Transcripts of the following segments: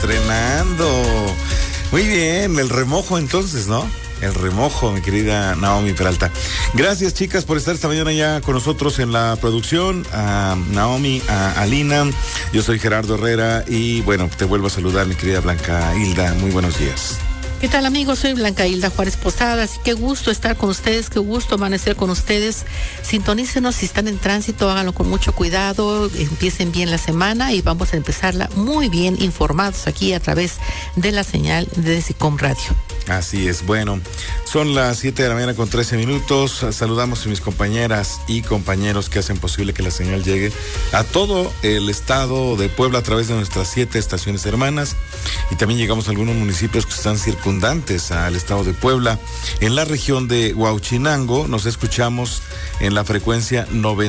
Estrenando. Muy bien, el remojo entonces, ¿no? El remojo, mi querida Naomi Peralta. Gracias, chicas, por estar esta mañana ya con nosotros en la producción. A Naomi, a Alina, yo soy Gerardo Herrera y bueno, te vuelvo a saludar, mi querida Blanca Hilda. Muy buenos días. ¿Qué tal, amigos? Soy Blanca Hilda Juárez Posadas. Qué gusto estar con ustedes, qué gusto amanecer con ustedes. Sintonícenos si están en tránsito, háganlo con mucho cuidado, empiecen bien la semana y vamos a empezarla muy bien informados aquí a través de la señal de SICOM Radio. Así es, bueno, son las 7 de la mañana con 13 minutos. Saludamos a mis compañeras y compañeros que hacen posible que la señal llegue a todo el estado de Puebla a través de nuestras 7 estaciones hermanas. Y también llegamos a algunos municipios que están circundantes al estado de Puebla. En la región de Huauchinango nos escuchamos en la frecuencia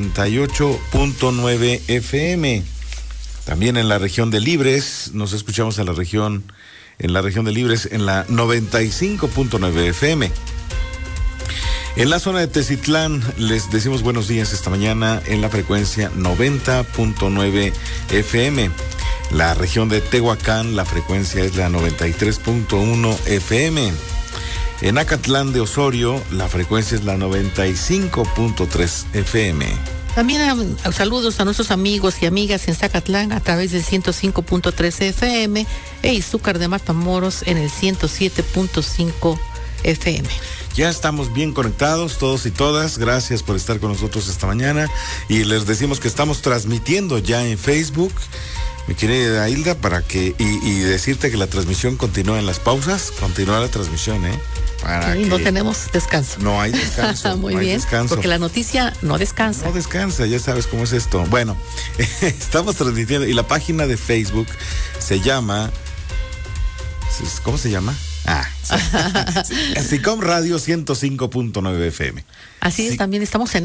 98.9 FM. También en la región de Libres nos escuchamos en la región de Libres en la 95.9 FM. En la zona de Tecitlán les decimos buenos días esta mañana en la frecuencia 90.9 FM. La región de Tehuacán, la frecuencia es la 93.1 FM. En Acatlán de Osorio, la frecuencia es la 95.3 FM. También saludos a nuestros amigos y amigas en Zacatlán a través del 105.3 FM e Izúcar de Matamoros en el 107.5 FM. Ya estamos bien conectados todos y todas. Gracias por estar con nosotros esta mañana. Y les decimos que estamos transmitiendo ya en Facebook, mi querida Hilda, para que y decirte que la transmisión continúa en las pausas. Continúa la transmisión, Sí, no tenemos descanso. No hay descanso. Muy no hay bien, descanso. porque la noticia no descansa. No descansa, ya sabes cómo es esto. Bueno, estamos transmitiendo y la página de Facebook se llama... ¿Cómo se llama? SICOM Radio 105.9 FM. Así es, también estamos en